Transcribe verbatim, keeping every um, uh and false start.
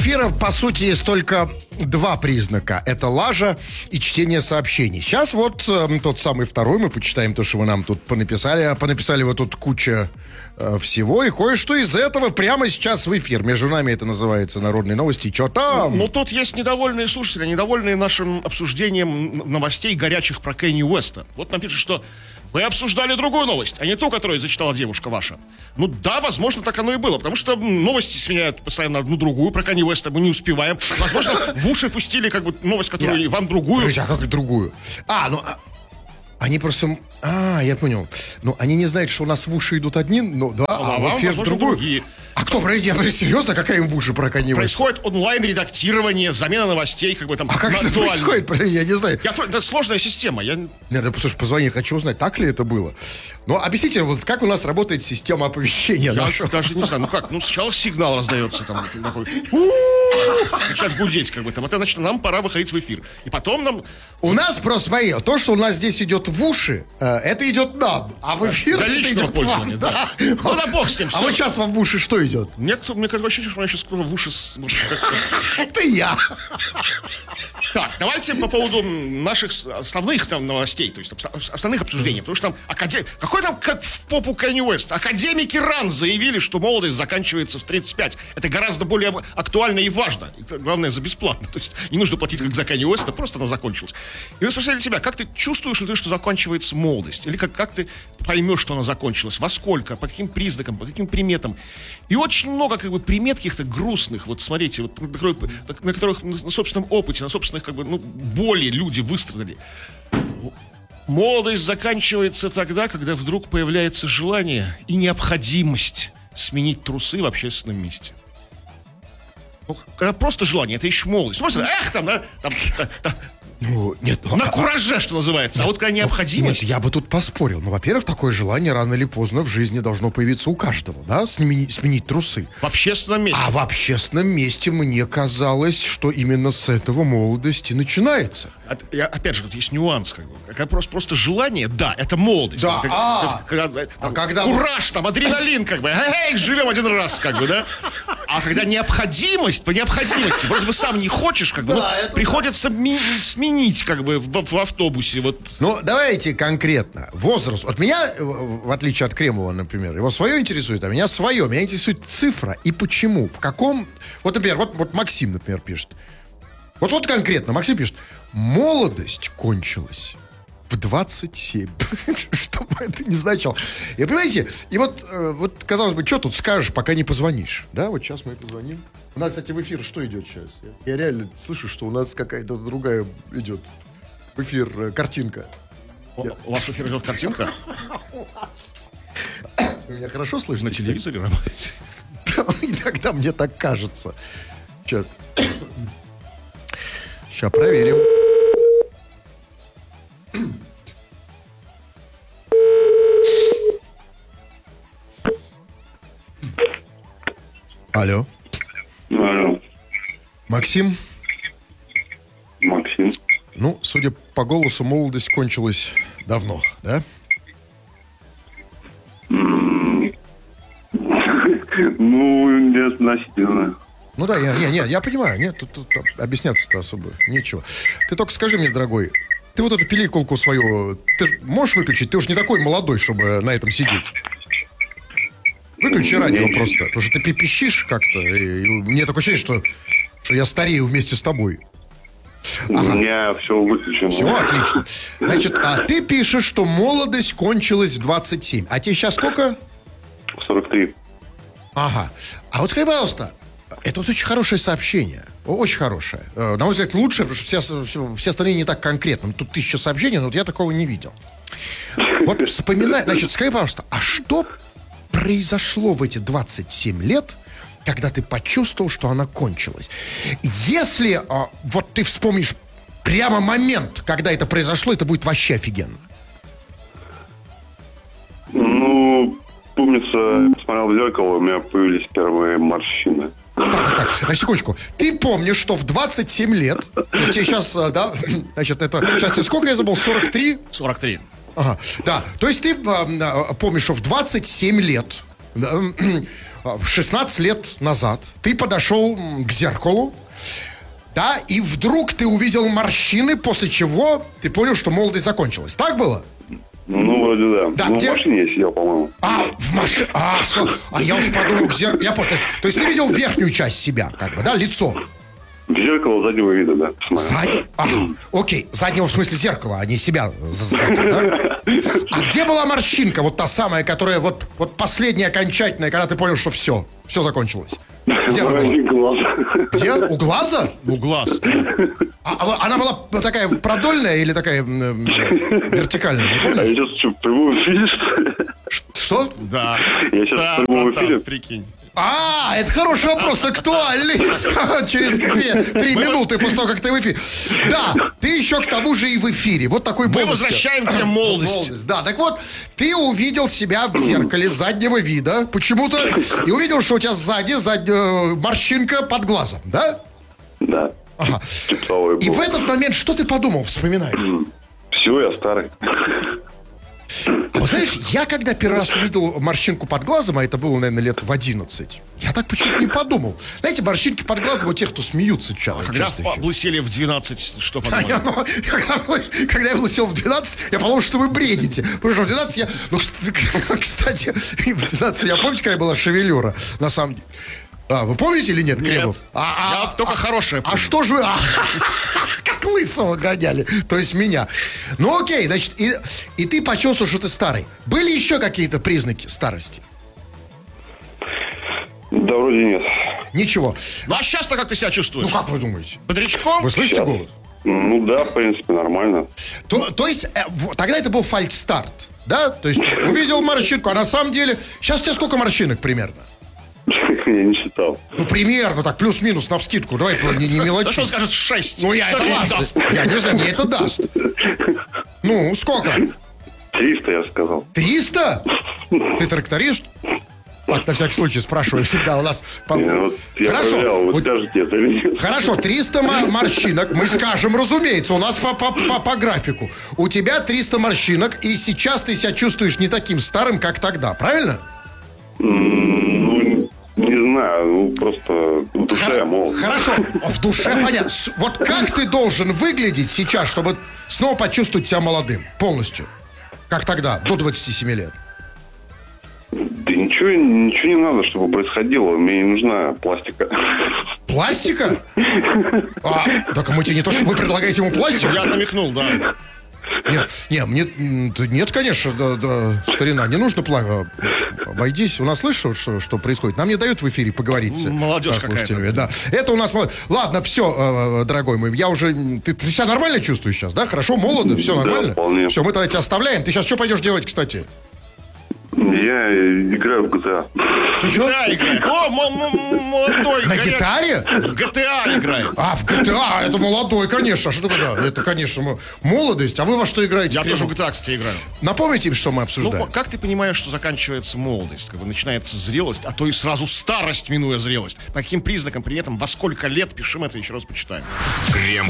эфира, по сути, есть только два признака. Это лажа и чтение сообщений. Сейчас вот э, тот самый второй, мы почитаем то, что вы нам тут понаписали. А понаписали вот тут куча э, всего, и кое-что из этого прямо сейчас в эфир. Между нами это называется «Народные новости». Чё там? Ну, тут есть недовольные слушатели, недовольные нашим обсуждением новостей горячих про Кенни Уэста. Вот нам пишут, что вы обсуждали другую новость, а не ту, которую зачитала девушка ваша. Ну да, возможно, так оно и было, потому что новости сменяют постоянно одну другую, про Кенни Уэста мы не успеваем. Возможно, в уши пустили как бы новость, которую Я... вам другую. Подожди, а как другую? А, ну... А... Они просто... А, я понял. Ну, они не знают, что у нас в уши идут одни, ну, да, а, а в эфир вам, другую. Другие. А кто про это? Серьезно, какая им в уши про Kanye West? Происходит онлайн-редактирование, замена новостей, как бы там. А как это происходит? Я не знаю. Я, это сложная система. Я... Нет, да, послушай, позвони, хочу узнать, так ли это было. Ну, объясните, вот как у нас работает система оповещения? Я нашего? даже не знаю, ну как, ну сначала сигнал раздается там, такой, начинает гудеть, как бы там, это значит, нам пора выходить в эфир. И потом нам... У нас просто, смотри, то, что у нас здесь идет в уши, это идет нам, а в эфир да, это идет вам. Да. Ну, да бог с ним. А вот сейчас вам в уши что идет? Мне, мне кажется, ощущение, что у меня сейчас скоро в уши... Это я. Так, давайте по поводу наших основных там новостей, то есть основных обсуждений, потому что там академ... Какой там, как в попу Kanye West? Академики РАН заявили, что молодость заканчивается в тридцать пять. Это гораздо более актуально и важно. Это, главное, за бесплатно. То есть не нужно платить, как за Kanye West, а просто она закончилась. И вы спросили себя, как ты чувствуешь ли ты, что заканчивается молодость? Или как, как ты поймешь, что она закончилась? Во сколько? По каким признакам? По каким приметам? И очень много как бы примет каких-то грустных. Вот смотрите, вот, на, которых, на которых на собственном опыте, на собственных как бы, ну, боли люди выстрадали. Молодость заканчивается тогда, когда вдруг появляется желание и необходимость сменить трусы в общественном месте. Ну, когда просто желание, это еще молодость. Просто, эх, там, да, там, да, да. Ну, нет, ну, на а, кураже, что называется. Нет, а вот когда необходимость... Нет, я бы тут поспорил. Ну, во-первых, такое желание рано или поздно в жизни должно появиться у каждого, да? Сменить, сменить трусы. В общественном месте. А в общественном месте мне казалось, что именно с этого молодость и начинается. От, я, опять же, тут есть нюанс. Как бы. Как просто, просто желание, да, это молодость. Да, это, а, это, когда, там, а когда... Кураж, там, адреналин, как бы. Эй, живем один раз, как бы, да? А когда необходимость, по необходимости, вроде бы сам не хочешь, как бы, да, ну, приходится ми- сменить, как бы, в, в автобусе, вот. Ну, давайте конкретно. Возраст. Вот меня, в отличие от Кремова, например, его свое интересует, а меня свое. Меня интересует цифра и почему. В каком... Вот, например, вот, вот Максим, например, пишет. Вот, вот конкретно, Максим пишет. Молодость кончилась в двадцать семь. Что бы это ни значило. И понимаете, и вот, вот, казалось бы, что тут скажешь, пока не позвонишь. Да, вот сейчас мы позвоним. У нас, кстати, в эфир что идет сейчас? Я, я реально слышу, что у нас какая-то другая идет в эфир картинка. У, я... у вас в эфир идет картинка? Вы меня хорошо слышите? На телевизоре работаете? Иногда мне так кажется. Сейчас. Сейчас проверим. Алло. Алло. Максим? Максим. Ну, судя по голосу, молодость кончилась давно, да? Ну, не относительно. Ну да, я, не, не, я понимаю, нет, тут, тут объясняться-то особо нечего. Ты только скажи мне, дорогой, ты вот эту пиликулку свою, ты можешь выключить? Ты уж не такой молодой, чтобы на этом сидеть. Выключи радио не, просто, потому что ты пищишь как-то, и, и мне такое ощущение, что, что я старею вместе с тобой. Ага. У меня все выключено. Все, отлично. Значит, а ты пишешь, что молодость кончилась в двадцать семь. А тебе сейчас сколько? сорок три. Ага. А вот скажи, пожалуйста, это вот очень хорошее сообщение. Очень хорошее. На мой взгляд, лучшее, потому что все, все, все остальные не так конкретно. Тут тысяча сообщений, но вот я такого не видел. Вот вспоминай, значит, скажи, пожалуйста, а что произошло в эти двадцать семь лет, когда ты почувствовал, что она кончилась? Если а, вот ты вспомнишь прямо момент, когда это произошло, это будет вообще офигенно. Ну, помнится, посмотрел в зеркало, у меня появились первые морщины. Так, так, так, на секундочку. Ты помнишь, что в двадцать семь лет, то есть тебе сейчас, да, значит, это, сейчас тебе сколько я забыл, сорок три? сорок три. Ага, да, то есть ты а, помнишь, что в двадцать семь лет да, а, шестнадцать лет назад ты подошел м, к зеркалу, да, и вдруг ты увидел морщины, после чего ты понял, что молодость закончилась. Так было? Ну, вроде да. Да, ну, где- в машине я сидел, по-моему. А, в машине. А, со- а я уж подумал, к зеркалу. Я понял. То есть, то есть ты видел верхнюю часть себя, как бы, да, лицо. В зеркало заднего вида, да. посмотрел. Задний. Ага. Окей. Заднего в смысле зеркала, а не себя сзади, да? А где была морщинка, вот та самая, которая вот, вот последняя, окончательная, когда ты понял, что все, все закончилось? Где она была? Маленький глаз. Где? У глаза? У глаз. А, а она была такая продольная или такая м, м, вертикальная? Не А помнишь? я сейчас что, в прямом эфире, что ли? Что? Да. Я сейчас Да, в прямом братан, эфире. прикинь. А, это хороший вопрос, актуальный. Через две-три минуты после того, как ты в эфире. Да, ты еще к тому же и в эфире. Вот такой Мы бонус. возвращаем тебе молодость. Молодость. Да, так вот, ты увидел себя в зеркале заднего вида почему-то и увидел, что у тебя сзади зад- э, морщинка под глазом, да? Да. Ага. Типа того и И было. в этот момент что ты подумал, вспоминай? Все, я старый. А вот знаешь, я когда первый раз увидел морщинку под глазом, а это было, наверное, лет в одиннадцать, я так почему-то не подумал. Знаете, морщинки под глазом у тех, кто смеются ча- Когда часто еще. облысели в двенадцать, что А подумали? я, ну, когда, когда я был сел в двенадцать, я подумал, что вы бредите. Потому что в двенадцать я... Ну, кстати, в двенадцать я помните, какая была шевелюра? На самом деле. А, вы помните или нет, Нет. Кремов? А, Я а, только хорошее а помню. что же вы... а, как лысого гоняли. То есть меня. Ну, окей, значит, и, и ты почувствовал, что ты старый. Были еще какие-то признаки старости? Да, вроде нет. Ничего. Ну а сейчас-то как ты себя Ну, чувствуешь? как вы думаете? Бодрячком? Вы слышите Сейчас. голос? Ну да, в принципе, нормально. То, то есть, э, в- тогда это был фальстарт, да? То есть, увидел морщинку, а на самом деле... Сейчас у тебя сколько морщинок примерно? Я не считал. Ну, примерно так, плюс-минус, навскидку. Давай не, не Да мелочи. что он скажет, шесть. Ну, я Что это ей ладно. даст? Я не знаю, мне это даст. Ну, сколько? триста, я сказал. Триста? Ты тракторист? Вот, на всякий случай спрашиваю всегда у нас... по- Не, вот я Хорошо. проверял, вы Вот- скажете это или нет. Хорошо, триста мо- морщинок. Мы скажем, разумеется, у нас по, по, по, по графику. У тебя триста морщинок, и сейчас ты себя чувствуешь не таким старым, как тогда, правильно? Ну, не знаю, ну просто в душе Хор- я молод. Хорошо, в душе понятно. С- Вот как ты должен выглядеть сейчас, чтобы снова почувствовать себя молодым полностью? Как тогда, до двадцати семи лет? Да ничего, ничего не надо, чтобы происходило. Мне не нужна пластика. Пластика? А, так мы тебе не то, что вы предлагаете ему пластик? Я намекнул, да. Нет, нет, мне, м, да нет, конечно, да, да, старина, не нужно плага. Обойдись. У нас слышишь, что, что происходит? Нам не дают в эфире поговорить с- Молодежь со слушателями. Да. Это у нас... молод- Ладно, все, дорогой мой, я уже... Ты, ты себя нормально чувствуешь сейчас, да? Хорошо, молодо, все Да, нормально? вполне. Все, мы тогда тебя оставляем. Ты сейчас что пойдешь делать, кстати? Я играю в джи ти эй. Чё-чё? Да, играет. О, м- м- молодой. На горя- гитаре? В джи ти эй играет. А, в джи ти эй, это молодой, конечно. А что такое, да? Это, конечно, мо- молодость. А вы во что играете? Я Кремов? тоже в джи ти эй, кстати, играю. Напомните им, что мы Ну, обсуждаем. как ты понимаешь, что заканчивается молодость? Как бы начинается зрелость, а то и сразу старость, минуя зрелость. По каким признакам, при этом, во сколько лет, пишем это, еще раз почитаем. Крем